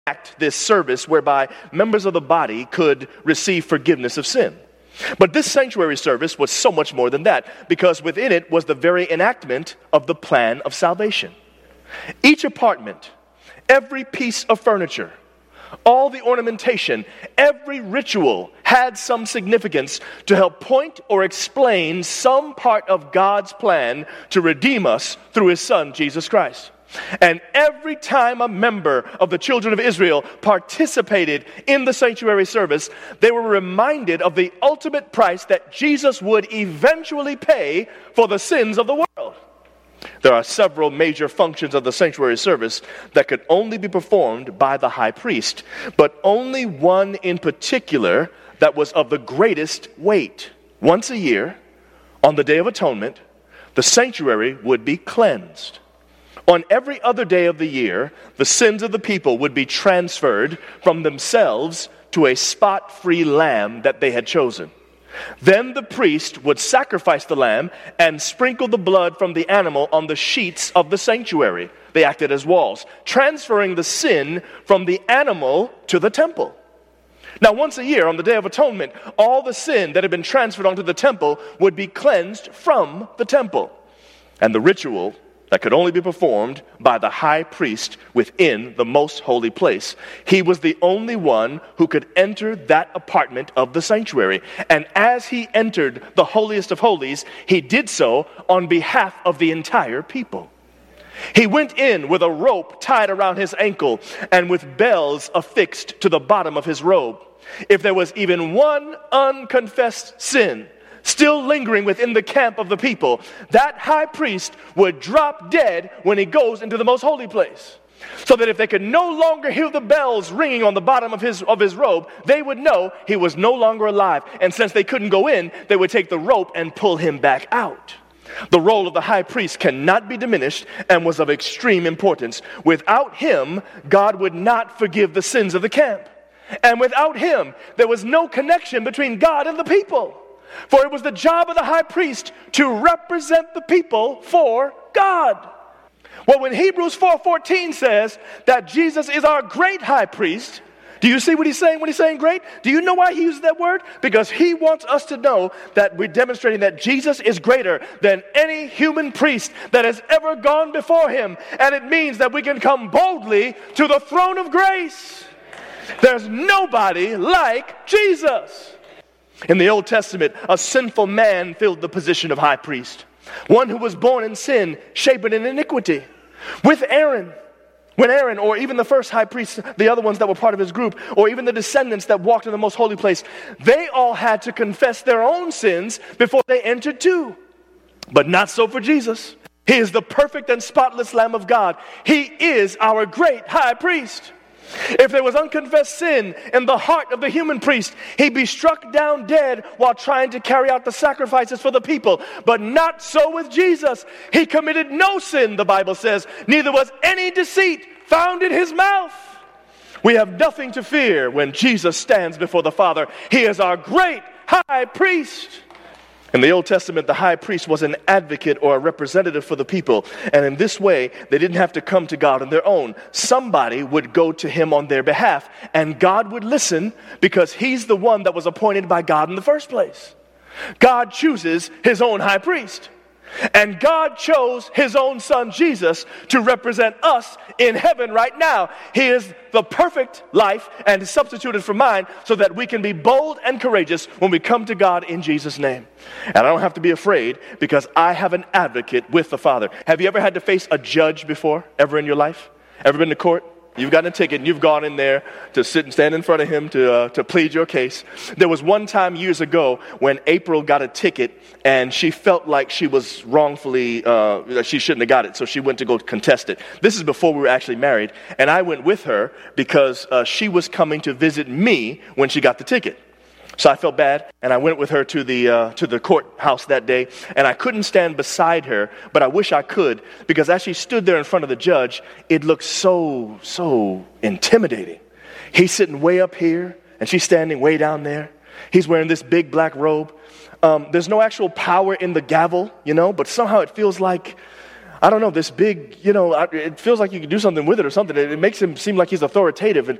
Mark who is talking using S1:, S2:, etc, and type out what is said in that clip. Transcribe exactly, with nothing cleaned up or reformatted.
S1: enact this service whereby members of the body could receive forgiveness of sin. But this sanctuary service was so much more than that, because within it was the very enactment of the plan of salvation. Each apartment, every piece of furniture, all the ornamentation, every ritual had some significance to help point or explain some part of God's plan to redeem us through His Son, Jesus Christ. And every time a member of the children of Israel participated in the sanctuary service, they were reminded of the ultimate price that Jesus would eventually pay for the sins of the world. There are several major functions of the sanctuary service that could only be performed by the high priest, but only one in particular that was of the greatest weight. Once a year, on the Day of Atonement, the sanctuary would be cleansed. On every other day of the year, the sins of the people would be transferred from themselves to a spot-free lamb that they had chosen. Then the priest would sacrifice the lamb and sprinkle the blood from the animal on the sheets of the sanctuary. They acted as walls, transferring the sin from the animal to the temple. Now, once a year, on the Day of Atonement, all the sin that had been transferred onto the temple would be cleansed from the temple. And the ritual that could only be performed by the high priest within the most holy place. He was the only one who could enter that apartment of the sanctuary. And as he entered the holiest of holies, he did so on behalf of the entire people. He went in with a rope tied around his ankle and with bells affixed to the bottom of his robe. If there was even one unconfessed sin still lingering within the camp of the people, that high priest would drop dead when he goes into the most holy place. So that if they could no longer hear the bells ringing on the bottom of his of his robe, they would know he was no longer alive. And since they couldn't go in, they would take the rope and pull him back out. The role of the high priest cannot be diminished and was of extreme importance. Without him, God would not forgive the sins of the camp. And without him, there was no connection between God and the people. For it was the job of the high priest to represent the people for God. Well, when Hebrews four fourteen says that Jesus is our great high priest, do you see what he's saying when he's saying great? Do you know why he uses that word? Because he wants us to know that we're demonstrating that Jesus is greater than any human priest that has ever gone before him. And it means that we can come boldly to the throne of grace. There's nobody like Jesus. In the Old Testament, a sinful man filled the position of high priest. One who was born in sin, shapen in iniquity. With Aaron, when Aaron, or even the first high priest, the other ones that were part of his group, or even the descendants that walked in the most holy place, they all had to confess their own sins before they entered too. But not so for Jesus. He is the perfect and spotless Lamb of God. He is our great high priest. If there was unconfessed sin in the heart of the human priest, he'd be struck down dead while trying to carry out the sacrifices for the people. But not so with Jesus. He committed no sin, the Bible says. Neither was any deceit found in his mouth. We have nothing to fear when Jesus stands before the Father. He is our great high priest. In the Old Testament, the high priest was an advocate or a representative for the people. And in this way, they didn't have to come to God on their own. Somebody would go to him on their behalf. And God would listen because he's the one that was appointed by God in the first place. God chooses his own high priest. And God chose his own son, Jesus, to represent us in heaven right now. He is the perfect life and is substituted for mine so that we can be bold and courageous when we come to God in Jesus' name. And I don't have to be afraid because I have an advocate with the Father. Have you ever had to face a judge before, ever in your life? Ever been to court? You've gotten a ticket and you've gone in there to sit and stand in front of him to uh, to plead your case. There was one time years ago when April got a ticket and she felt like she was wrongfully, uh, she shouldn't have got it, so she went to go contest it. This is before we were actually married, and I went with her because uh, she was coming to visit me when she got the ticket. So I felt bad, and I went with her to the uh, to the courthouse that day, and I couldn't stand beside her, but I wish I could, because as she stood there in front of the judge, it looked so, so intimidating. He's sitting way up here, and she's standing way down there. He's wearing this big black robe. Um, there's no actual power in the gavel, you know, but somehow it feels like, I don't know, this big, you know, it feels like you can do something with it or something. It makes him seem like he's authoritative. And